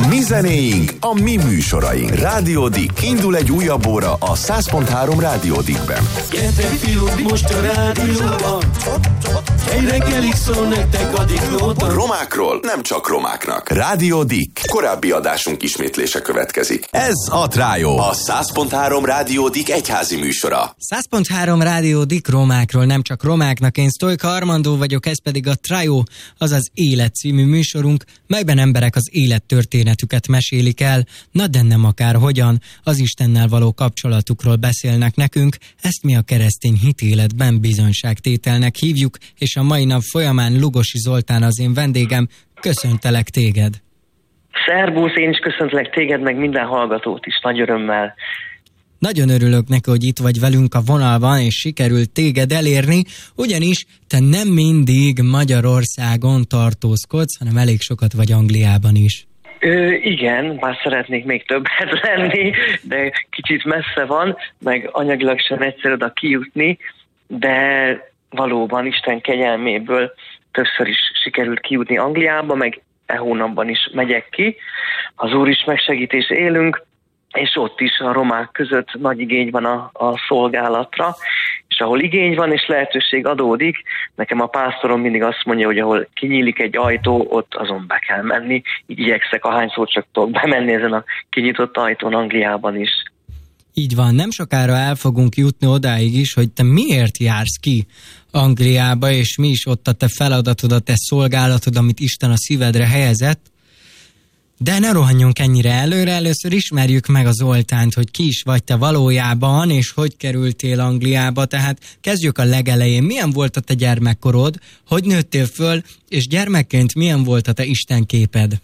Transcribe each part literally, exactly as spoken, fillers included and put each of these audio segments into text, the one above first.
A mi zenéink, a mi műsoraink. Rádió Dick. Indul egy újabb óra a száz pont három Rádió Dickben. Gyertek fiúk, most a rádióban, egy reggelig szól nektek a Dick. Romákról nem csak romáknak. Rádió Dick. Korábbi adásunk ismétlése következik. Ez a Trájó, a száz pont három Rádió Dick egyházi műsora. száz pont három Rádió Dick romákról nem csak romáknak. Én Sztojka Armandó vagyok, ez pedig a Trájó, azaz Élet című műsorunk, melyben emberek az élettörténetüket mesélik el, na de nem akár hogyan, az Istennel való kapcsolatukról beszélnek nekünk, ezt mi a keresztény hitéletben bizonyságtételnek hívjuk, és a mai nap folyamán Lugosi Zoltán az én vendégem. Köszöntelek téged! Szerbusz, én is köszöntelek téged, meg minden hallgatót is, nagy örömmel. Nagyon örülök neki, hogy itt vagy velünk a vonalban, és sikerült téged elérni, ugyanis te nem mindig Magyarországon tartózkodsz, hanem elég sokat vagy Angliában is. Ö, igen, bár szeretnék még többet lenni, de kicsit messze van, meg anyagilag sem egyszerű oda kijutni, de valóban Isten kegyelméből többször is sikerült kijutni Angliába, meg e hónapban is megyek ki. Az Úr is megsegítés élünk, és ott is a romák között nagy igény van a, a szolgálatra, és ahol igény van és lehetőség adódik, nekem a pásztorom mindig azt mondja, hogy ahol kinyílik egy ajtó, ott azon be kell menni, így igyekszek ahányszor csak tudok bemenni ezen a kinyitott ajtón Angliában is. Így van, nem sokára el fogunk jutni odáig is, hogy te miért jársz ki Angliába, és mi is ott a te feladatod, a te szolgálatod, amit Isten a szívedre helyezett. De ne rohanjunk ennyire előre, először ismerjük meg a Zoltánt, hogy ki is vagy te valójában, és hogy kerültél Angliába, tehát kezdjük a legelején. Milyen volt a te gyermekkorod, hogy nőttél föl, és gyermekként milyen volt a te istenképed?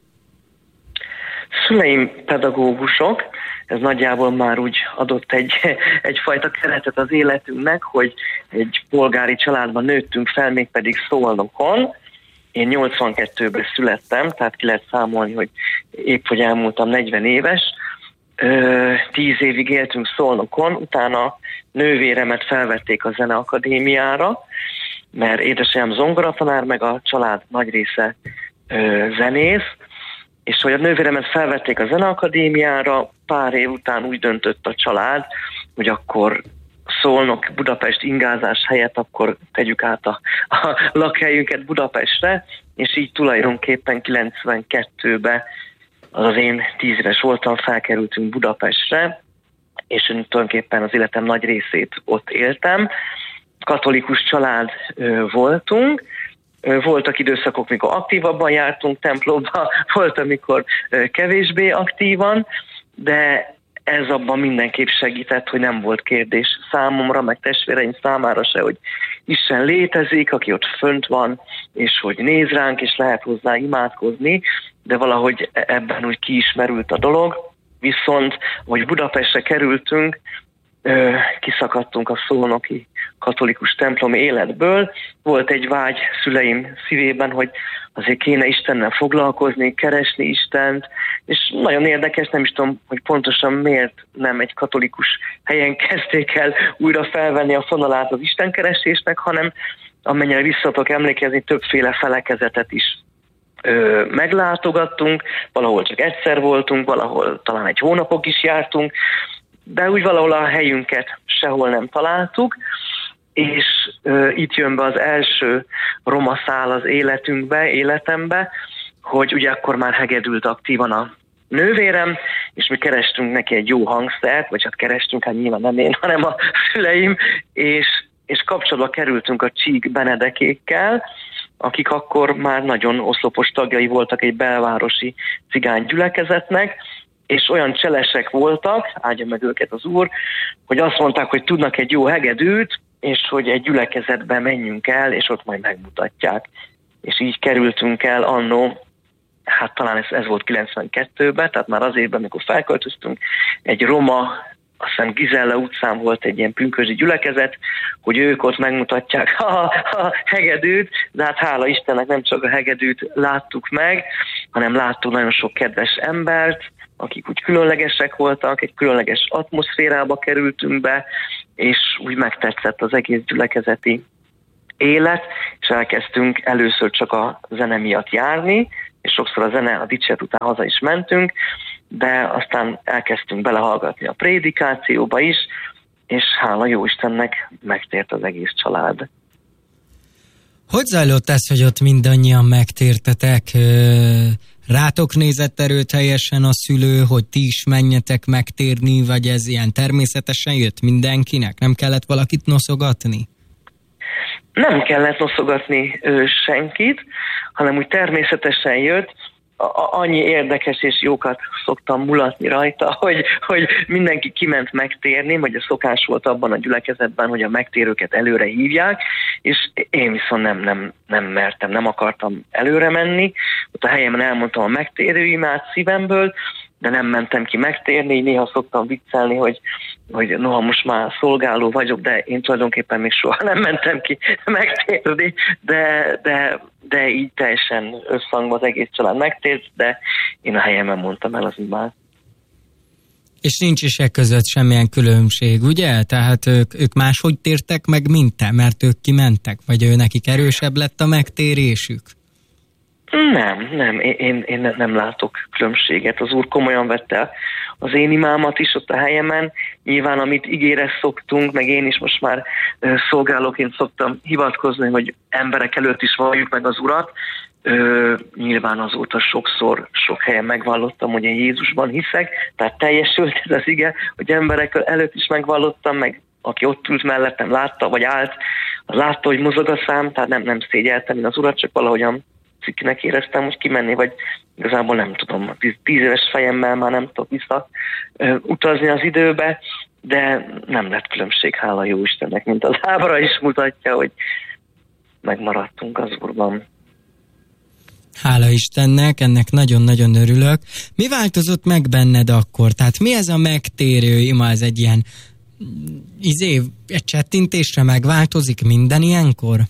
Szüleim pedagógusok, ez nagyjából már úgy adott egy, egyfajta keretet az életünknek, hogy egy polgári családban nőttünk fel, mégpedig Szolnokon. Én nyolcvankettőben születtem, tehát ki lehet számolni, hogy épp hogy elmúltam negyven éves. Tíz évig éltünk Szolnokon, utána nővéremet felvették a Zeneakadémiára, mert édesanyám zongoratanár, meg a család nagy része zenész, és hogy a nővéremet felvették a Zeneakadémiára, pár év után úgy döntött a család, hogy akkor Szolnok, Budapest ingázás helyett akkor tegyük át a, a lakhelyünket Budapestre, és így tulajdonképpen kilencvenkettőben, az én tíz éves voltam, felkerültünk Budapestre, és tulajdonképpen az életem nagy részét ott éltem. Katolikus család ö, voltunk, ö, voltak időszakok, mikor aktívabban jártunk templomba, volt, amikor ö, kevésbé aktívan, de ez abban mindenképp segített, hogy nem volt kérdés számomra, meg testvéreim számára se, hogy Isten létezik, aki ott fönt van, és hogy néz ránk, és lehet hozzá imádkozni, de valahogy ebben úgy kiismerült a dolog. Viszont, hogy Budapestre kerültünk, kiszakadtunk a szolnoki katolikus templomi életből. Volt egy vágy szüleim szívében, hogy azért kéne Istennel foglalkozni, keresni Istent, és nagyon érdekes, nem is tudom, hogy pontosan miért nem egy katolikus helyen kezdték el újra felvenni a fonalát az istenkeresésnek, hanem amennyire visszatok emlékezni, többféle felekezetet is ö, meglátogattunk, valahol csak egyszer voltunk, valahol talán egy hónapok is jártunk, de úgy valahol a helyünket sehol nem találtuk, és ö, itt jön be az első roma szál az életünkbe, életembe, hogy ugye akkor már hegedült aktívan a nővérem, és mi kerestünk neki egy jó hangszert, vagy hát kerestünk, hát nyilván nem én, hanem a szüleim, és, és kapcsolatba kerültünk a Csík Benedekékkel, akik akkor már nagyon oszlopos tagjai voltak egy belvárosi cigány gyülekezetnek, és olyan cselesek voltak, áldja meg őket az Úr, hogy azt mondták, hogy tudnak egy jó hegedűt, és hogy egy gyülekezetbe menjünk el, és ott majd megmutatják. És így kerültünk el annó, hát talán ez, ez volt kilencvenkettőben, tehát már az évben, amikor felköltöztünk, egy roma, azt hiszem Gizella utcán volt egy ilyen pünkösdi gyülekezet, hogy ők ott megmutatják a, a hegedűt, de hát hála Istennek nem csak a hegedűt láttuk meg, hanem láttuk nagyon sok kedves embert, akik úgy különlegesek voltak, egy különleges atmoszférába kerültünk be, és úgy megtetszett az egész gyülekezeti élet, és elkezdtünk először csak a zene miatt járni, és sokszor a zene, a dicséret után haza is mentünk, de aztán elkezdtünk belehallgatni a prédikációba is, és hála jó Istennek megtért az egész család. Hogy zajlott ez, hogy ott mindannyian megtértetek? Rátok nézett erőteljesen a szülő, hogy ti is menjetek megtérni, vagy ez ilyen természetesen jött mindenkinek? Nem kellett valakit noszogatni? Nem kellett noszogatni ö, senkit, hanem úgy természetesen jött. A- annyi érdekes és jókat szoktam mulatni rajta, hogy, hogy mindenki kiment megtérni, vagy a szokás volt abban a gyülekezetben, hogy a megtérőket előre hívják, és én viszont nem, nem, nem mertem, nem akartam előre menni. Ott a helyemen elmondtam a megtérő imát szívemből, de nem mentem ki megtérni, néha szoktam viccelni, hogy, hogy noha most már szolgáló vagyok, de én tulajdonképpen még soha nem mentem ki megtérni, de, de, de így teljesen összhangban az egész család megtért, de én a helyemen mondtam el az imát. És nincs is e között semmilyen különbség, ugye? Tehát ők, ők máshogy tértek meg, mint te, mert ők kimentek, vagy ő nekik erősebb lett a megtérésük? Nem, nem, én, én nem látok különbséget. Az Úr komolyan vette az én imámat is ott a helyemen. Nyilván, amit ígére szoktunk, meg én is most már szolgálóként szoktam hivatkozni, hogy emberek előtt is valljuk meg az Urat. Ö, nyilván azóta sokszor, sok helyen megvallottam, hogy én Jézusban hiszek, tehát teljesült ez az ige, hogy emberek előtt is megvallottam, meg aki ott ült mellettem, látta, vagy állt, az látta, hogy mozog a szám, tehát nem, nem szégyeltem én az Urat, csak valahogyan cikkinek éreztem, hogy kimenni, vagy igazából nem tudom, tíz, tíz éves fejemmel már nem tudok vissza ö, utazni az időbe, de nem lett különbség, hála jó Istennek, mint az ábra is mutatja, hogy megmaradtunk az Úrban. Hála Istennek, ennek nagyon-nagyon örülök. Mi változott meg benned akkor? Tehát mi ez a megtérő ima? Ez egy ilyen izé, egy csettintésre megváltozik minden ilyenkor?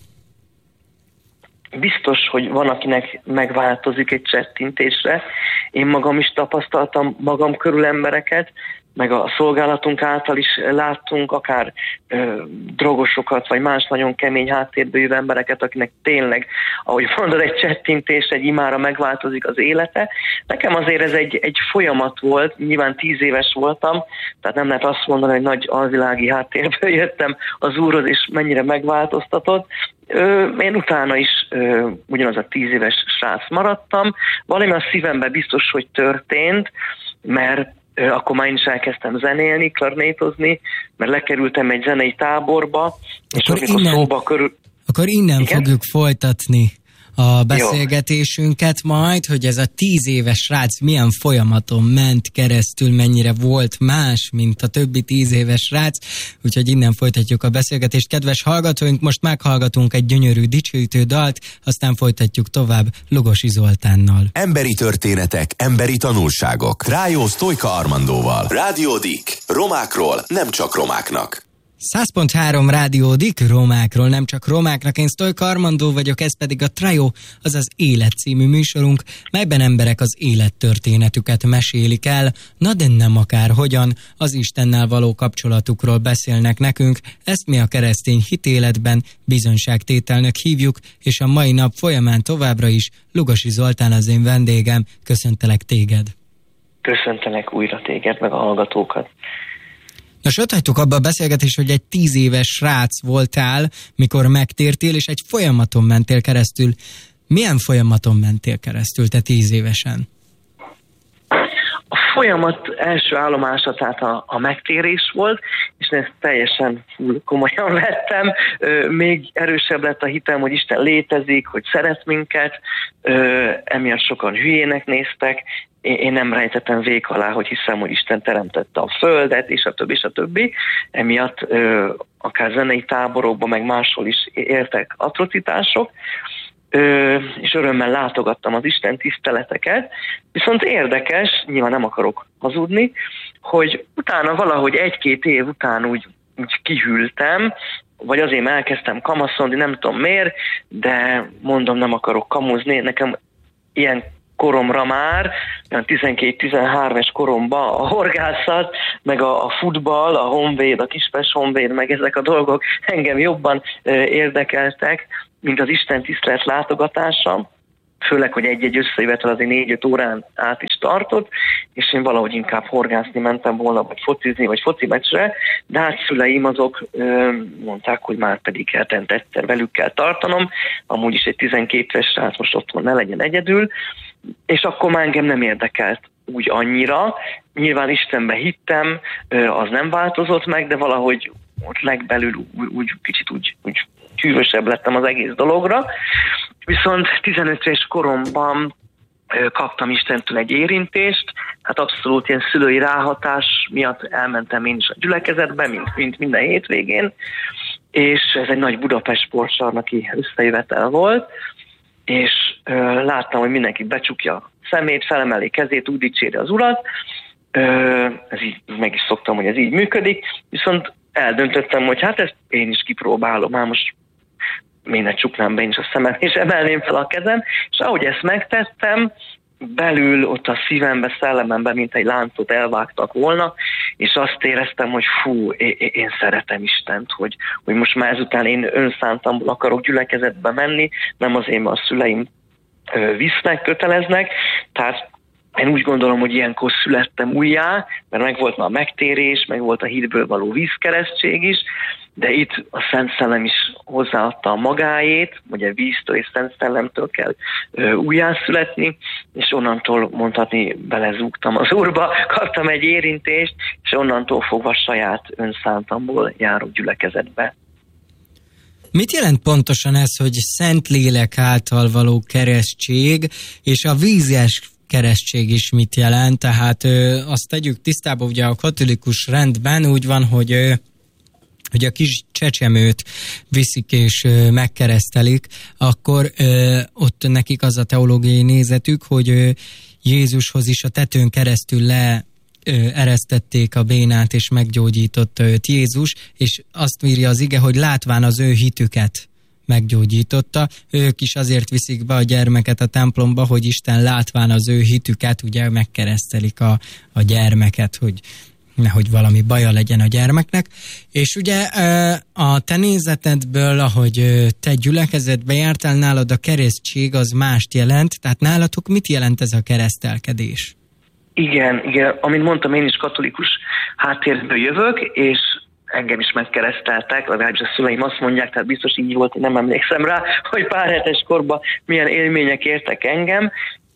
Biztos, hogy van, akinek megváltozik egy csettintésre. Én magam is tapasztaltam magam körül embereket, meg a szolgálatunk által is láttunk akár ö, drogosokat, vagy más nagyon kemény háttérből jövő embereket, akinek tényleg, ahogy mondod, egy csettintés, egy imára megváltozik az élete. Nekem azért ez egy, egy folyamat volt, nyilván tíz éves voltam, tehát nem lehet azt mondani, hogy nagy alvilági háttérből jöttem az Úrhoz, és mennyire megváltoztatott. Ö, én utána is ö, ugyanaz a tíz éves srác maradtam. Valami a szívemben biztos, hogy történt, mert akkor már én is elkezdtem zenélni, klarnétozni, mert lekerültem egy zenei táborba, és akkor amikor innen, szóba körül... Akkor innen Igen? fogjuk folytatni a beszélgetésünket majd, hogy ez a tíz éves srác milyen folyamaton ment keresztül, mennyire volt más, mint a többi tíz éves srác, úgyhogy innen folytatjuk a beszélgetést. Kedves hallgatóink, most meghallgatunk egy gyönyörű dicsőítő dalt, aztán folytatjuk tovább Lugosi Zoltánnal. Emberi történetek, emberi tanulságok. Trájó Sztojka Armandóval. Rádió Dick. Romákról, nem csak romáknak. száz pont három Rádió Dick, romákról, nem csak romáknak. Én Sztojka Armandó vagyok, ez pedig a Trájó, azaz Élet című műsorunk, melyben emberek az élettörténetüket mesélik el, na de nem akárhogyan, az Istennel való kapcsolatukról beszélnek nekünk, ezt mi a keresztény hitéletben bizonyságtételnek hívjuk, és a mai nap folyamán továbbra is Lugosi Zoltán az én vendégem, köszöntelek téged. Köszöntelek újra téged, meg a hallgatókat. Nos, ott hagytuk abba a beszélgetést, hogy egy tíz éves srác voltál, mikor megtértél, és egy folyamaton mentél keresztül. Milyen folyamaton mentél keresztül te tíz évesen? A folyamat első állomása tehát a, a megtérés volt, és én ezt teljesen full komolyan vettem. Ö, még erősebb lett a hitem, hogy Isten létezik, hogy szeret minket, ö, emiatt sokan hülyének néztek. Én nem rejtettem vék alá, hogy hiszem, hogy Isten teremtette a földet, és a többi, és a többi. Emiatt ö, akár zenei táborokban, meg máshol is értek atrocitások, ö, és örömmel látogattam az Isten tiszteleteket. Viszont érdekes, nyilván nem akarok hazudni, hogy utána valahogy egy-két év után úgy, úgy kihűltem, vagy azért elkezdtem kamaszolni, nem tudom miért, de mondom, nem akarok kamuzni, nekem ilyen koromra már, olyan tizenkét-tizenhárom es koromban a horgászat, meg a, a futball, a Honvéd, a Kispest Honvéd, meg ezek a dolgok engem jobban ö, érdekeltek, mint az Isten tisztelet látogatása. főleg, hogy egy-egy összejövetel azért négy-öt órán át is tartott, és én valahogy inkább horgászni mentem volna, vagy focizni, vagy foci meccsre, de hát szüleim azok ö, mondták, hogy már pedig hetente egyszer velük kell tartanom, amúgy is egy tizenkét éves srác most ott van, ne legyen egyedül, és akkor már engem nem érdekelt úgy annyira. Nyilván Istenbe hittem, az nem változott meg, de valahogy ott legbelül úgy, úgy kicsit úgy, úgy hűvösebb lettem az egész dologra. Viszont tizenöt éves koromban kaptam Istentől egy érintést, hát abszolút ilyen szülői ráhatás miatt elmentem én is a gyülekezetbe, mint, mint minden hétvégén, és ez egy nagy Budapest sportcsarnoki összejövetel volt, és ö, láttam, hogy mindenki becsukja a szemét, felemeli kezét, úgy dicséri az Urat. Ö, ez így, meg is szoktam, hogy ez így működik, viszont eldöntöttem, hogy hát ezt én is kipróbálom, már most még ne csuknám be én is a szemem, és emelném fel a kezem, és ahogy ezt megtettem, belül ott a szívembe, szellemembe, mint egy láncot elvágtak volna, és azt éreztem, hogy fú, én szeretem Istent, hogy, hogy most már ezután én önszántamból akarok gyülekezetbe menni, nem azért, mert a szüleim visznek, köteleznek, tehát én úgy gondolom, hogy ilyenkor születtem újjá, mert meg volt már a megtérés, meg volt a hitből való vízkeresztség is, de itt a Szent Szellem is hozzáadta a magáét, ugye víztől és Szent Szellemtől kell ö, újjászületni, és onnantól mondhatni belezúgtam az Úrba, kaptam egy érintést, és onnantól fogva saját önszántamból járok gyülekezetbe. Mit jelent pontosan ez, hogy Szentlélek által való keresztség, és a vízes keresztség is mit jelent? Tehát ö, azt tegyük tisztába, ugye a katolikus rendben úgy van, hogy ö, hogy a kis csecsemőt viszik és ö, megkeresztelik, akkor ö, ott nekik az a teológiai nézetük, hogy ö, Jézushoz is a tetőn keresztül le ö, eresztették a bénát, és meggyógyította őt Jézus, és azt írja az ige, hogy látván az ő hitüket meggyógyította. Ők is azért viszik be a gyermeket a templomba, hogy Isten látván az ő hitüket, ugye megkeresztelik a, a gyermeket, hogy nehogy valami baja legyen a gyermeknek. És ugye a te nézetedből, ahogy te gyülekezetbe jártál, nálad a keresztség az mást jelent, tehát nálatok mit jelent ez a keresztelkedés? Igen, igen, amint mondtam, én is katolikus háttérből jövök, és engem is megkereszteltek, legalábbis a szüleim azt mondják, tehát biztos így volt, hogy nem emlékszem rá, hogy pár hetes korban milyen élmények értek engem.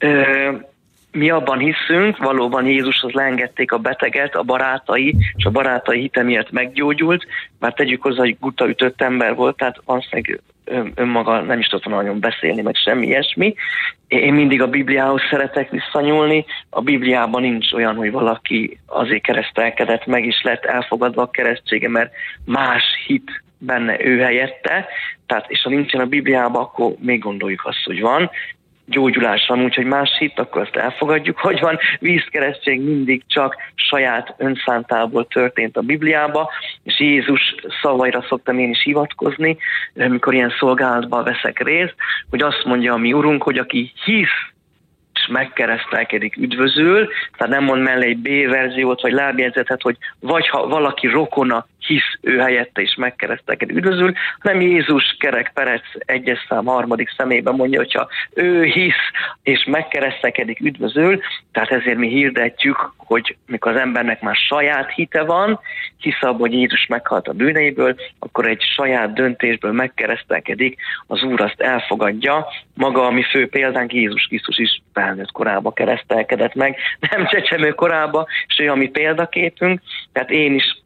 Mi abban hiszünk, valóban Jézushoz leengedték a beteget, a barátai, és a barátai hite miatt meggyógyult, már tegyük hozzá, hogy gutaütött ember volt, tehát valószínűleg önmaga nem is tudta nagyon beszélni, meg semmi ilyesmi. Én mindig a Bibliához szeretek visszanyúlni, a Bibliában nincs olyan, hogy valaki azért keresztelkedett, meg is lett elfogadva a keresztsége, mert más hit benne ő helyette, tehát és ha nincsen a Bibliában, akkor még gondoljuk azt, hogy van. Gyógyulás van, úgyhogy más hit, akkor azt elfogadjuk, hogy van. Vízkeresztség mindig csak saját önszántából történt a Bibliába, és Jézus szavaira szoktam én is hivatkozni, amikor ilyen szolgálatban veszek részt, hogy azt mondja a mi Urunk, hogy aki hisz és megkeresztelkedik, üdvözül, tehát nem mond mellé egy B-verziót, vagy lábjegyzetet, hogy vagy ha valaki rokona hisz ő helyette is megkeresztelkedik, üdvözül, hanem Jézus kerek perec egyes szám harmadik szemében mondja, hogyha ő hisz és megkeresztelkedik, üdvözül, tehát ezért mi hirdetjük, hogy mikor az embernek már saját hite van, hisz abban, hogy Jézus meghalt a bűneiből, akkor egy saját döntésből megkeresztelkedik, az Úr azt elfogadja, maga a mi fő példánk Jézus Krisztus is felnőtt korában keresztelkedett meg, nem csecsemő korában, és ő a mi példaképünk, tehát én is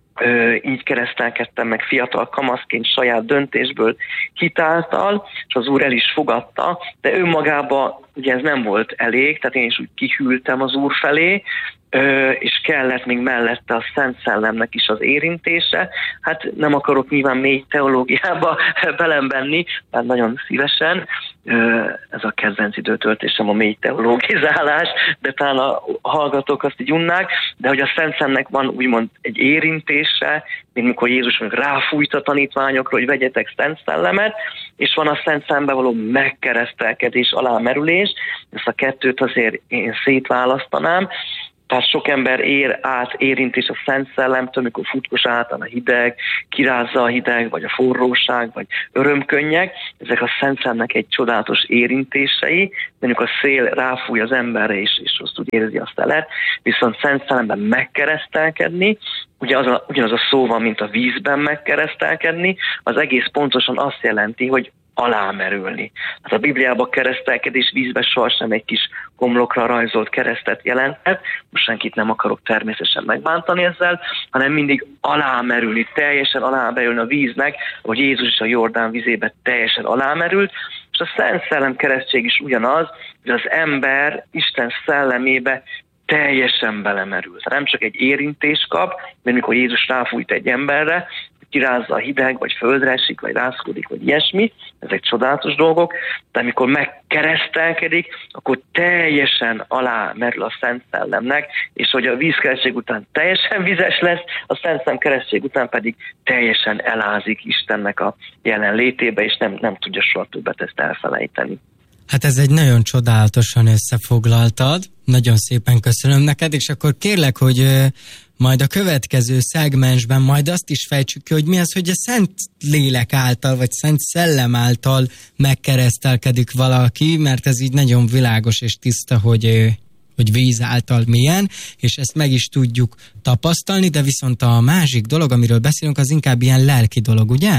Ö, így keresztelkedtem meg fiatal kamaszként saját döntésből hitáltal, és az Úr el is fogadta, de önmagában ugye ez nem volt elég, tehát én is úgy kihűltem az Úr felé, ö, és kellett még mellette a Szent Szellemnek is az érintése. Hát nem akarok nyilván mély teológiába belembenni, mert nagyon szívesen, ö, ez a kedvenc időtöltésem a mély teológizálás, de talán a hallgatók azt így unnák, de hogy a Szent Szellemnek van úgymond egy érintése, mint mikor Jézus még ráfújt a tanítványokra, hogy vegyetek Szent Szellemet, és van a Szent Szellembe való megkeresztelkedés, alámerülés, ezt a kettőt azért én szétválasztanám, Tehát sok ember ér át érintés a Szent Szellemtől, amikor futkos átán a hideg, kirázza a hideg, vagy a forróság, vagy örömkönnyek. Ezek a Szent Szellemnek egy csodálatos érintései, de amikor a szél ráfúj az emberre, és, és azt úgy érzi a szelet, viszont Szent Szellemben megkeresztelkedni, ugye az a, ugyanaz a szó van, mint a vízben megkeresztelkedni, az egész pontosan azt jelenti, hogy alámerülni. Hát a Bibliában keresztelkedés vízbe sohasem egy kis homlokra rajzolt keresztet jelentett, most senkit nem akarok természetesen megbántani ezzel, hanem mindig alámerülni, teljesen alámerülni a víznek, ahogy Jézus is a Jordán vizébe teljesen alámerült, és a Szent Szellem keresztség is ugyanaz, hogy az ember Isten szellemébe teljesen belemerül. Tehát nem csak egy érintés kap, mert mikor Jézus ráfújt egy emberre, kirázza a hideg, vagy földre esik, vagy rázkodik, vagy ilyesmi, ezek csodálatos dolgok, de amikor megkeresztelkedik, akkor teljesen alámerül a Szent Szellemnek, és hogy a vízkeresztség után teljesen vizes lesz, a Szent Szellem keresztség után pedig teljesen elázik Istennek a jelenlétébe, és nem, nem tudja soha többet ezt elfelejteni. Hát ez egy nagyon csodálatosan összefoglaltad, nagyon szépen köszönöm neked, és akkor kérlek, hogy majd a következő szegmensben majd azt is fejtsük ki, hogy mi az, hogy a Szent Lélek által, vagy Szent Szellem által megkeresztelkedik valaki, mert ez így nagyon világos és tiszta, hogy, hogy víz által milyen, és ezt meg is tudjuk tapasztalni, de viszont a másik dolog, amiről beszélünk, az inkább ilyen lelki dolog, ugye?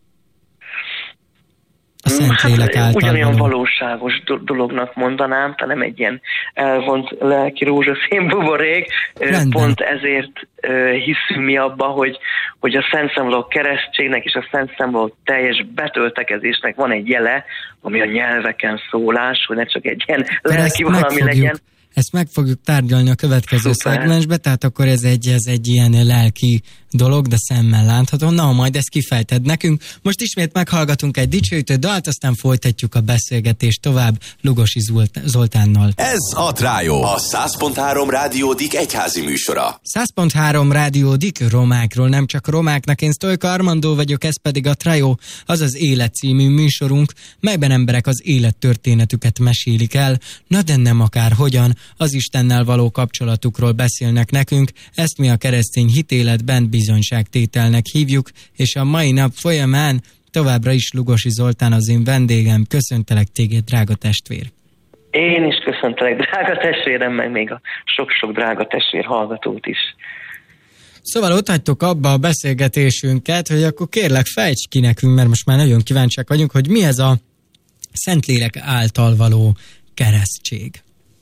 A Szent Lélek által. Hát, ugyanolyan valóságos dolognak mondanám, tehát nem egy ilyen elvont lelki rózsaszín buborék. Rendben. Pont ezért hiszünk mi abba, hogy, hogy a Szent Szellem keresztségnek és a Szent Szellem teljes betöltekezésnek van egy jele, ami a nyelveken szólás, hogy ne csak egy ilyen lelki valami legyen. Ezt meg fogjuk tárgyalni a következő szegmensbe, tehát akkor ez egy, ez egy ilyen lelki dolog, de szemmel látható. Na, majd ezt kifejted nekünk. Most ismét meghallgatunk egy dicsőítő dalt, aztán folytatjuk a beszélgetést tovább Lugosi Zoltánnal. Ez a Trájó, a száz pont három Rádió Dik egyházi műsora. száz pont három Rádió Dik romákról, nem csak romáknak. Én Sztojka Armandó vagyok, ez pedig a Trájó, azaz Élet című műsorunk, melyben emberek az élettörténetüket mesélik el, na de nem akár hogyan, az Istennel való kapcsolatukról beszélnek nekünk, ezt mi a keresztény hitéletben bizonyságtételnek hívjuk, és a mai nap folyamán továbbra is Lugosi Zoltán az én vendégem. Köszöntelek téged, drága testvér! Én is köszöntelek, drága testvérem, meg még a sok-sok drága testvér hallgatót is. Szóval ott hagytok abba a beszélgetésünket, hogy akkor kérlek fejtsd ki nekünk, mert most már nagyon kíváncsiak vagyunk, hogy mi ez a Szentlélek által való keresztség.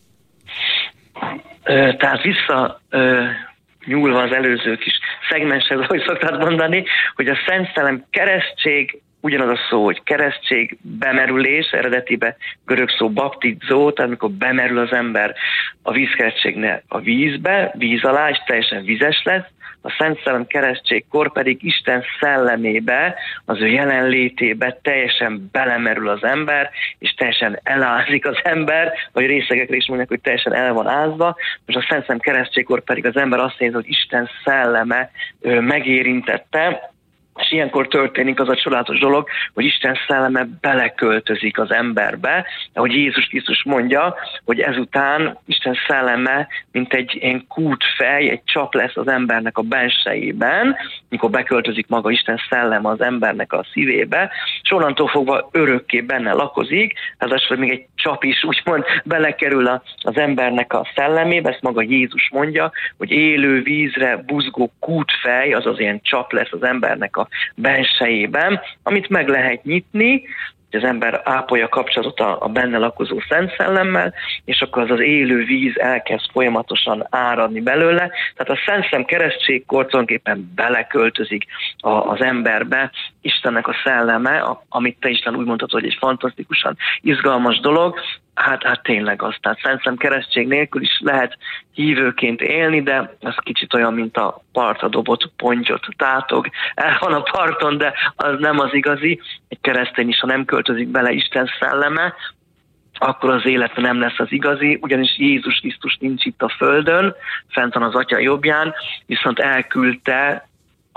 Ö, tehát vissza ö, nyúlva az előző kis szegmenshez, ahogy szoktad mondani, hogy a Szent Szellem keresztség, ugyanaz a szó, hogy keresztség, bemerülés, eredetibe görög szó baptizó, tehát amikor bemerül az ember a vízkeresztségnél a vízbe, víz alá, és teljesen vizes lesz, a Szent Szellem keresztségkor pedig Isten szellemébe, az ő jelenlétébe teljesen belemerül az ember, és teljesen elázik az ember, vagy részegekre is mondják, hogy teljesen el van ázva. Most a Szent Szellem keresztségkor pedig az ember azt érzi, hogy Isten szelleme ő, megérintette, és ilyenkor történik az a csodálatos dolog, hogy Isten szelleme beleköltözik az emberbe, ahogy Jézus Krisztus mondja, hogy ezután Isten szelleme, mint egy ilyen kútfej, egy csap lesz az embernek a bensejében, mikor beköltözik maga Isten szelleme az embernek a szívébe, és onnantól fogva örökké benne lakozik, ráadásul még egy csap is úgymond belekerül az embernek a szellemébe, ezt maga Jézus mondja, hogy élő vízre buzgó kútfej, azaz ilyen csap lesz az embernek a bensejében, amit meg lehet nyitni, hogy az ember ápolja kapcsolatot a, a benne lakozó Szent Szellemmel, és akkor az az élő víz elkezd folyamatosan áradni belőle. Tehát a Szent Szellem keresztségkor tulajdonképpen beleköltözik a, az emberbe Istennek a szelleme, a, amit te Isten úgy mondtad, hogy egy fantasztikusan izgalmas dolog. Hát, hát tényleg az. Tehát Szent Szellem keresztség nélkül is lehet hívőként élni, de ez kicsit olyan, mint a partra dobott pontyot tátog. El van a parton, de az nem az igazi. Egy keresztény is, ha nem költözik bele Isten szelleme, akkor az életben nem lesz az igazi, ugyanis Jézus Krisztus nincs itt a földön, fent van az Atya jobbján, viszont elküldte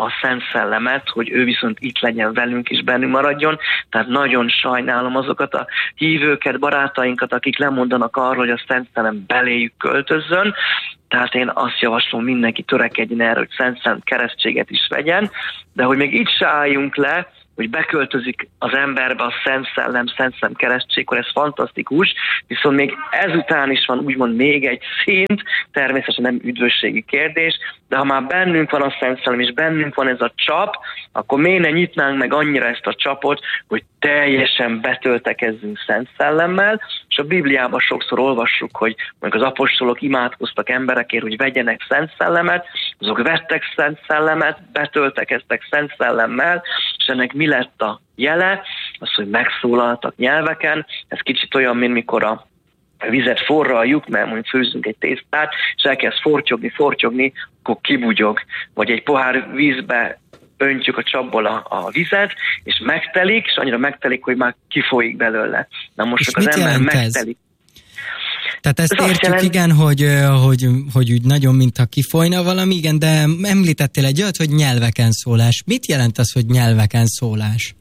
a Szent Szellemet, hogy ő viszont itt legyen velünk és bennünk maradjon. Tehát nagyon sajnálom azokat a hívőket, barátainkat, akik lemondanak arról, hogy a Szent Szellem beléjük költözzön. Tehát én azt javaslom, mindenki törekedjen erre, hogy Szent Szellem keresztséget is vegyen, de hogy még itt se álljunk le, hogy beköltözik az emberbe a Szent Szellem, Szent Szellem keresztségkor, ez fantasztikus, viszont még ezután is van úgymond még egy szint, természetesen nem üdvösségi kérdés, de ha már bennünk van a Szent Szellem, és bennünk van ez a csap, akkor miért ne nyitnánk meg annyira ezt a csapot, hogy teljesen betöltekezzünk Szent Szellemmel, és a Bibliában sokszor olvassuk, hogy mondjuk az apostolok imádkoztak emberekért, hogy vegyenek Szent Szellemet, azok vettek Szent Szellemet, betöltekeztek Szent Szellemmel, és ennek mi lett a jele? Az, hogy megszólaltak nyelveken. Ez kicsit olyan, mint mikor a vizet forraljuk, mert mondjuk főzünk egy tésztát, és elkezd fortyogni, fortyogni, akkor kibugyog. Vagy egy pohár vízbe öntjük a csapból a, a vizet, és megtelik, és annyira megtelik, hogy már kifolyik belőle. Na most csak az ember megtelik. Tehát ezt ez értjük, jelent... igen, hogy, hogy, hogy úgy nagyon, mintha kifolyna valami, igen, de említettél egy olyat, hogy nyelveken szólás. Mit jelent az, hogy nyelveken szólás?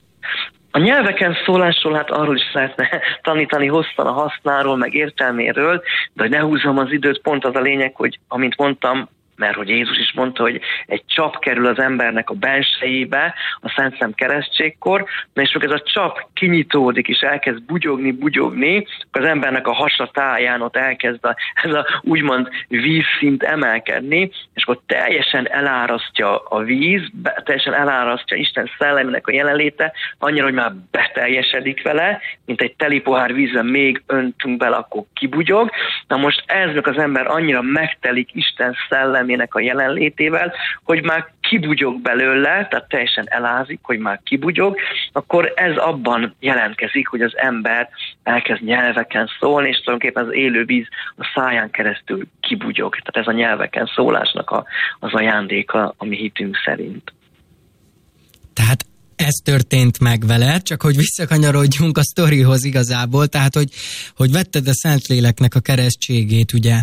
A nyelveken szólásról, hát arról is lehetne tanítani hosszan a hasznáról, meg értelméről, de hogy ne húzzam az időt, pont az a lényeg, hogy amint mondtam, mert hogy Jézus is mondta, hogy egy csap kerül az embernek a bensejébe a Szent Szellem keresztségkor, és ez a csap kinyitódik, és elkezd bugyogni, bugyogni, az embernek a hasa táján ott elkezd a, ez a úgymond vízszint emelkedni, és akkor teljesen elárasztja a víz, teljesen elárasztja Isten szellemének a jelenléte, annyira, hogy már beteljesedik vele, mint egy teli pohár vízben még öntünk bele, akkor kibugyog. Na most eznek az ember annyira megtelik Isten szellemének a jelenlétével, hogy már kibugyog belőle, tehát teljesen elázik, hogy már kibugyog, akkor ez abban jelentkezik, hogy az ember elkezd nyelveken szólni, és tulajdonképpen az élő víz a száján keresztül kibugyog. Tehát ez a nyelveken szólásnak a, az ajándéka, ami hitünk szerint. Tehát ez történt meg veled, csak hogy visszakanyarodjunk a sztorihoz igazából, tehát hogy, hogy vetted a Szentléleknek a keresztségét, ugye?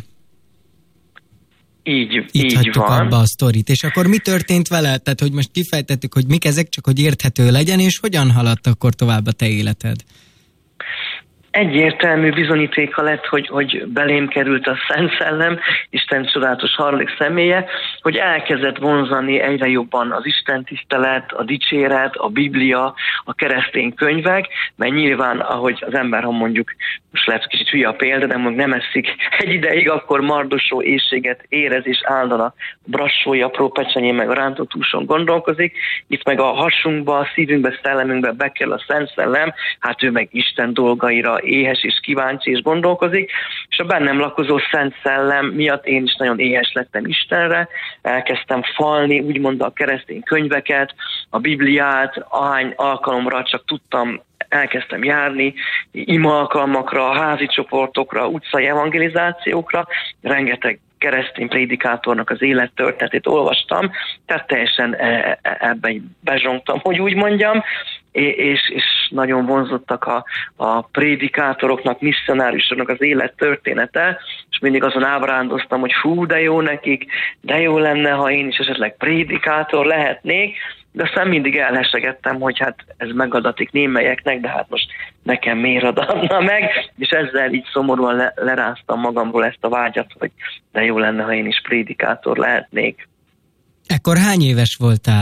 Így, Itt így hagytuk van. abba a sztorit. És akkor mi történt veled? Tehát, hogy most kifejtettük, hogy mik ezek, csak hogy érthető legyen, és hogyan haladt akkor tovább a te életed? Egyértelmű bizonyítéka lett, hogy, hogy belém került a Szent Szellem, Isten csodálatos harmadik személye, hogy elkezdett vonzani egyre jobban az Isten tisztelet, a dicséret, a Biblia, a keresztény könyvek, mert nyilván, ahogy az ember, ha mondjuk, most lehet kicsit hülye a példa, de mondjuk nem eszik egy ideig, akkor mardosó éhséget érez és áldan a brassói, apró pecsenyén, meg a rántott húson gondolkozik. Itt meg a hasunkba, a szívünkbe, szellemünkbe bekerül a Szent Szellem, hát ő meg Isten dolgaira éhes és kíváncsi és gondolkozik, és a bennem lakozó Szent Szellem miatt én is nagyon éhes lettem Istenre, elkezdtem falni, úgymond a keresztény könyveket, a Bibliát, ahány alkalomra csak tudtam, elkezdtem járni, ima alkalmakra, házi csoportokra, utcai evangelizációkra, rengeteg keresztény prédikátornak az élettörténetét olvastam, tehát teljesen ebben bezsongtam, hogy úgy mondjam, és, és nagyon vonzottak a, a prédikátoroknak, misszionáriusoknak az élettörténete, és mindig azon ábrándoztam, hogy hú, de jó nekik, de jó lenne, ha én is esetleg prédikátor lehetnék, de aztán mindig elhessegettem, hogy hát ez megadatik némelyeknek, de hát most nekem miért adatna meg, és ezzel így szomorúan le, leráztam magamról ezt a vágyat, hogy de jó lenne, ha én is prédikátor lehetnék. Ekkor hány éves voltál?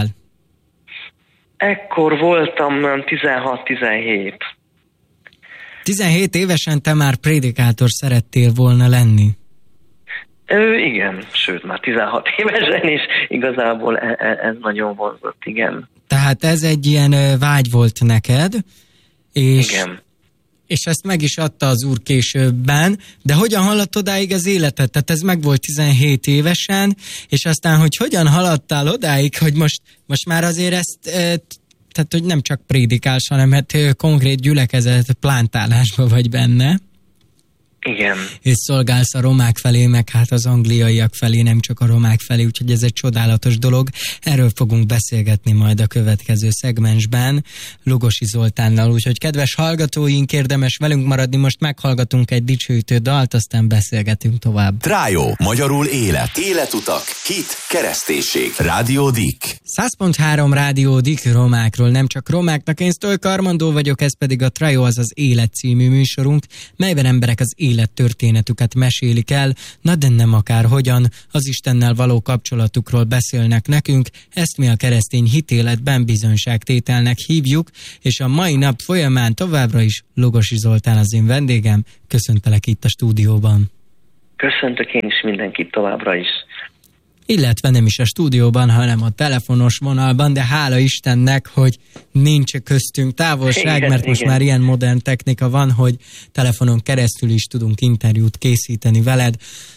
Ekkor voltam tizenhat-tizenhét. tizenhét évesen te már prédikátor szerettél volna lenni? Ö, igen, sőt már tizenhat évesen, és igazából ez nagyon vonzott, igen. Tehát ez egy ilyen vágy volt neked, és, igen. és ezt meg is adta az Úr későbben, de hogyan haladt odáig az életed? Tehát ez meg volt tizenhét évesen, és aztán, hogy hogyan haladtál odáig, hogy most, most már azért ezt, tehát hogy nem csak prédikálsz, hanem hát konkrét gyülekezet plántálásban vagy benne. Igen. És szolgálsz a romák felé, meg hát az angliaiak felé, nem csak a romák felé, úgyhogy ez egy csodálatos dolog. Erről fogunk beszélgetni majd a következő szegmensben Lugosi Zoltánnal, úgyhogy kedves hallgatóink, érdemes velünk maradni, most meghallgatunk egy dicsőítő dalt, aztán beszélgetünk tovább. Trájó, magyarul élet, életutak, hit, kereszténység, Rádió Dick. száz pont három Rádió Dick, romákról, nem csak romáknak. Én Sztolk Armandó vagyok, ez pedig a Trájó, az az Élet című műsorunk, melyben emberek az élettörténetüket mesélik el, na de nem akárhogyan, az Istennel való kapcsolatukról beszélnek nekünk, ezt mi a keresztény hitéletben bizonyságtételnek hívjuk, és a mai nap folyamán továbbra is Lugosi Zoltán az én vendégem. Köszöntelek itt a stúdióban. Köszöntök én is mindenkit továbbra is. Illetve nem is a stúdióban, hanem a telefonos vonalban, de hála Istennek, hogy nincs köztünk távolság, igen, mert most igen. Már ilyen modern technika van, hogy telefonon keresztül is tudunk interjút készíteni veled.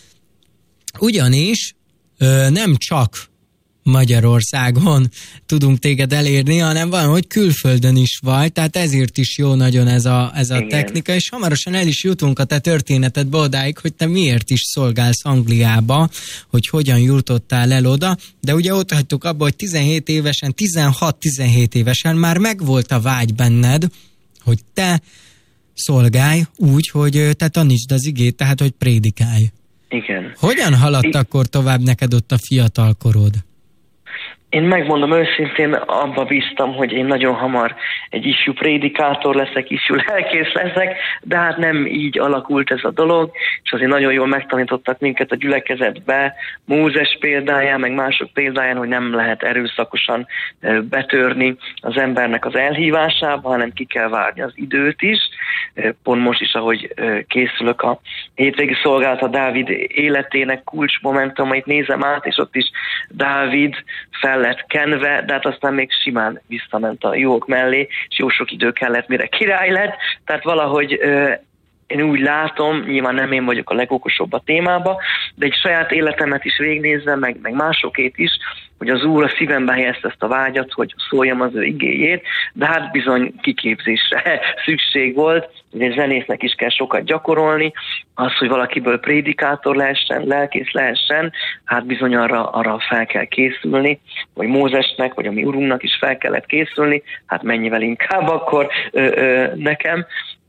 Ugyanis ö, nem csak Magyarországon tudunk téged elérni, hanem van, hogy külföldön is vagy, tehát ezért is jó nagyon ez a, ez a technika, és hamarosan el is jutunk a te történetedbe odáig, hogy te miért is szolgálsz Angliába, hogy hogyan jutottál el oda, de ugye ott hagytuk abba, hogy tizenhét évesen, tizenhat-tizenhét évesen már megvolt a vágy benned, hogy te szolgálj úgy, hogy te tanítsd az igét, tehát hogy prédikálj. Igen. Hogyan haladt I- akkor tovább neked ott a fiatal korod? Én megmondom őszintén, abba bíztam, hogy én nagyon hamar egy ifjú prédikátor leszek, ifjú lelkész leszek, de hát nem így alakult ez a dolog, és azért nagyon jól megtanítottak minket a gyülekezetbe, Mózes példáján, meg mások példáján, hogy nem lehet erőszakosan betörni az embernek az elhívásába, hanem ki kell várni az időt is. Pont most is, ahogy készülök a hétvégi szolgálata Dávid életének kulcsmomentumait nézem át, és ott is Dávid fel lett kenve, de hát aztán még simán visszament a jók mellé, és jó sok idő kellett, mire király lett. Tehát valahogy ö, én úgy látom, nyilván nem én vagyok a legokosabb a témába, de egy saját életemet is végignézve, meg, meg másokét is, hogy az Úr a szívembe helyezte ezt a vágyat, hogy szóljam az ő igéjét, de hát bizony kiképzésre szükség volt, hogy egy zenésznek is kell sokat gyakorolni, az, hogy valakiből prédikátor lehessen, lelkész lehessen, hát bizony arra, arra fel kell készülni, vagy Mózesnek, vagy a mi Urunknak is fel kellett készülni, hát mennyivel inkább akkor ö, ö, nekem,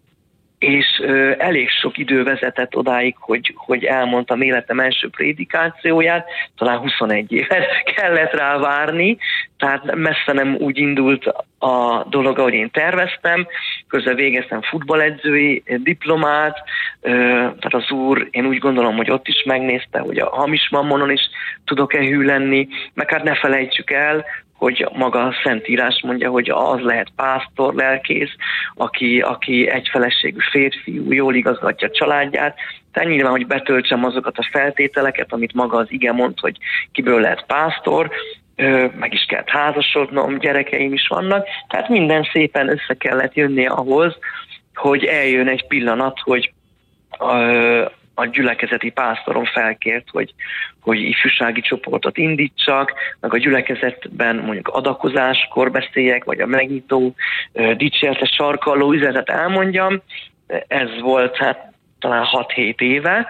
és ö, elég sok idő vezetett odáig, hogy, hogy elmondtam életem első prédikációját, talán huszonegy évet kellett rá várni, tehát messze nem úgy indult a dolog, ahogy én terveztem, közben végeztem futballedzői diplomát, ö, tehát az Úr, én úgy gondolom, hogy ott is megnézte, hogy a hamis mammonon is tudok-e hű lenni, meg hát ne felejtsük el, hogy maga a Szentírás mondja, hogy az lehet pásztor, lelkész, aki, aki egyfeleségű férfiú, jól igazgatja a családját. Tehát nyilván, hogy betöltsem azokat a feltételeket, amit maga az ige mond, hogy kiből lehet pásztor, meg is kellett házasodnom, gyerekeim is vannak. Tehát minden szépen össze kellett jönnie ahhoz, hogy eljön egy pillanat, hogy a, a gyülekezeti pásztorom felkért, hogy, hogy ifjúsági csoportot indítsak, meg a gyülekezetben mondjuk adakozáskor beszéljek, vagy a megnyitó, dicséretes sarkalló üzenetet elmondjam. Ez volt hát talán hat-hét éve,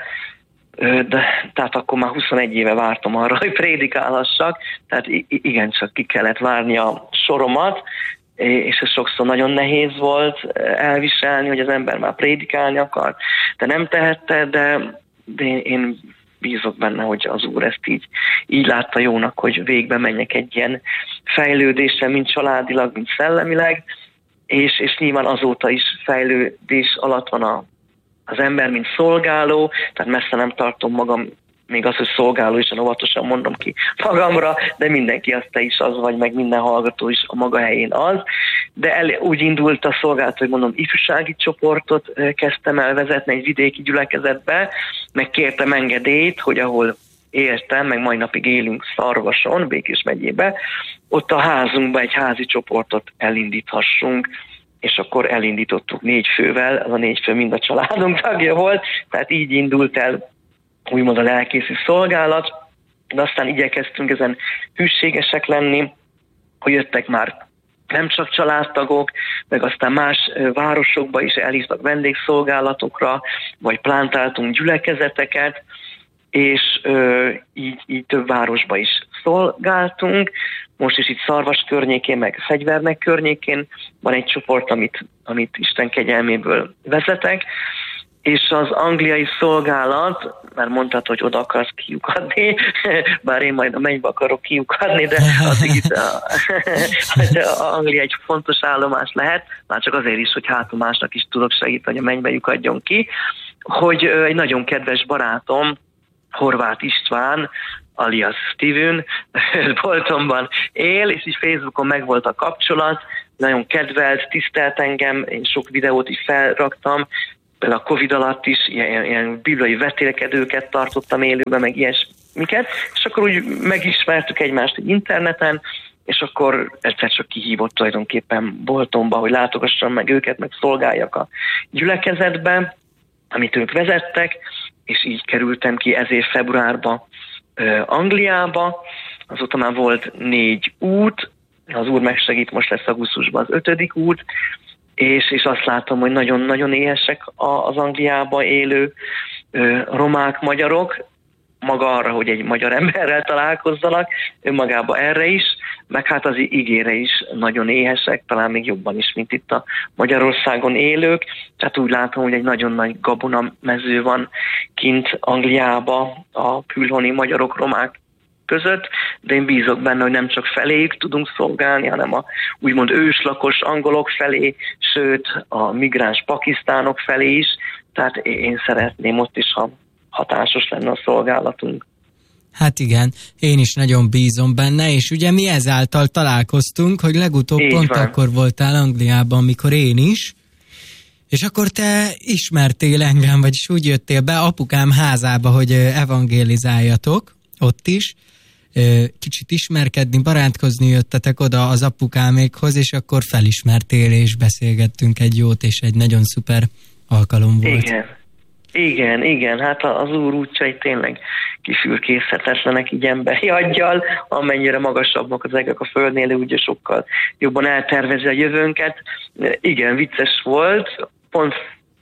de, tehát akkor már huszonegy éve vártam arra, hogy prédikálhassak, tehát igencsak ki kellett várni a soromat, és ez sokszor nagyon nehéz volt elviselni, hogy az ember már prédikálni akar, de nem tehette, de, de én bízok benne, hogy az Úr ezt így, így látta jónak, hogy végbe menjek egy ilyen fejlődésre, mind családilag, mind szellemileg, és, és nyilván azóta is fejlődés alatt van a, az ember, mint szolgáló, tehát messze nem tartom magam, még az, hogy szolgáló is, óvatosan mondom ki magamra, de mindenki az, te is az vagy, meg minden hallgató is a maga helyén az. De el, úgy indult a szolgálat, hogy mondom, ifjúsági csoportot kezdtem el vezetni egy vidéki gyülekezetbe, meg kértem engedélyt, hogy ahol éltem, meg mai napig élünk Szarvason, Békés megyébe, ott a házunkban egy házi csoportot elindíthassunk, és akkor elindítottuk négy fővel, az a négy fő mind a családunk tagja volt, tehát így indult el úgymond a lelkészi szolgálat, de aztán igyekeztünk ezen hűségesek lenni, hogy jöttek már nem csak családtagok, meg aztán más városokba is elhívtak vendégszolgálatokra, vagy plántáltunk gyülekezeteket, és ö, így, így több városba is szolgáltunk. Most is itt Szarvas környékén, meg Fegyvernek környékén van egy csoport, amit, amit Isten kegyelméből vezetek, és az angliai szolgálat, mert mondtad, hogy oda akarsz kiukadni, bár én majd a mennybe akarok kiukadni, de addig itt a, a Anglia egy fontos állomás lehet, már csak azért is, hogy hát másnak is tudok segíteni, hogy a mennybe lyukadjon ki, hogy egy nagyon kedves barátom, Horváth István, alias Steven, Boltonban él, és így Facebookon megvolt a kapcsolat, nagyon kedvelt, tisztelt engem, én sok videót is felraktam, a Covid alatt is ilyen, ilyen bibliai vetélkedőket tartottam élőben, meg ilyesmiket, és akkor úgy megismertük egymást egy interneten, és akkor egyszer csak kihívott tulajdonképpen Boltonba, hogy látogassam meg őket, meg szolgáljak a gyülekezetbe, amit ők vezettek, és így kerültem ki ez év februárba ö, Angliába. Azóta már volt négy út, az Úr megsegít, most lesz augusztusban az ötödik út, és, és azt látom, hogy nagyon-nagyon éhesek az Angliába élő ö, romák, magyarok, maga arra, hogy egy magyar emberrel találkozzanak, önmagában erre is, meg hát az igére is nagyon éhesek, talán még jobban is, mint itt a Magyarországon élők. Tehát úgy látom, hogy egy nagyon nagy gabona mező van kint Angliába a külhoni magyarok, romák között, de én bízok benne, hogy nem csak feléjük tudunk szolgálni, hanem a úgymond őslakos angolok felé, sőt a migráns pakisztánok felé is. Tehát én szeretném ott is, ha hatásos lenne a szolgálatunk. Hát igen, én is nagyon bízom benne, és ugye mi ezáltal találkoztunk, hogy legutóbb így pont van. Akkor voltál Angliában, amikor én is, és akkor te ismertél engem, vagyis úgy jöttél be apukám házába, hogy evangélizáljatok ott is, kicsit ismerkedni, barátkozni jöttetek oda az apukámékhoz, és akkor felismertél, és beszélgettünk egy jót, és egy nagyon szuper alkalom volt. Igen. Igen, igen, hát az Úr útjai tényleg kifürkészhetetlenek így emberi aggyal, amennyire magasabbak az egek a földnél, ugye sokkal jobban eltervezi a jövőnket. Igen, vicces volt, pont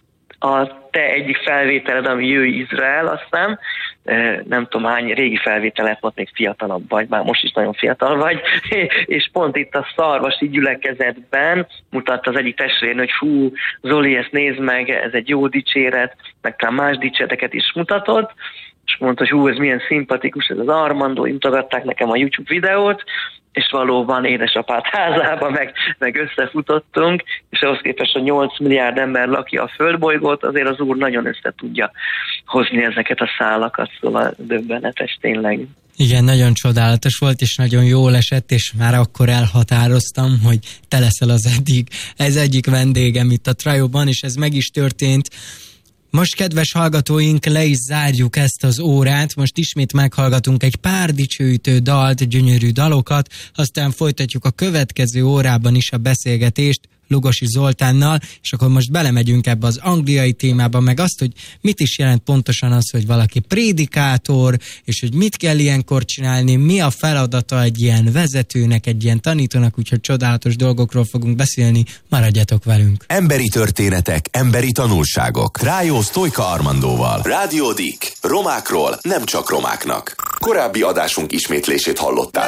a te egyik felvételed, ami Jöjj Izrael, aztán nem tudom hány régi felvételet volt, még fiatalabb vagy, bár most is nagyon fiatal vagy, és pont itt a szarvasi gyülekezetben mutatta az egyik testvérnő, hogy hú, Zoli, ezt nézd meg, ez egy jó dicséret, meg talán más dicséreteket is mutatott, és mondta, hogy hú, ez milyen szimpatikus, ez az Armando, mutogatták nekem a YouTube videót, és valóban édesapád házába meg, meg összefutottunk, és ahhoz képest, hogy nyolc milliárd ember lakja a földbolygót, azért az Úr nagyon össze tudja hozni ezeket a szálakat, szóval döbbenetes tényleg. Igen, nagyon csodálatos volt, és nagyon jól esett, és már akkor elhatároztam, hogy te leszel az eddig, ez egyik vendégem itt a Trájóban, és ez meg is történt. Most, kedves hallgatóink, le is zárjuk ezt az órát, most ismét meghallgatunk egy pár dicsőítő dalt, gyönyörű dalokat, aztán folytatjuk a következő órában is a beszélgetést Lugosi Zoltánnal, és akkor most belemegyünk ebbe az angliai témába, meg azt, hogy mit is jelent pontosan az, hogy valaki prédikátor, és hogy mit kell ilyenkor csinálni, mi a feladata egy ilyen vezetőnek, egy ilyen tanítónak, úgyhogy csodálatos dolgokról fogunk beszélni, maradjatok velünk. Emberi történetek, emberi tanulságok. Trájó Sztojka Armandóval. Rádió Dick. Romákról nem csak romáknak. Korábbi adásunk ismétlését hallottátok.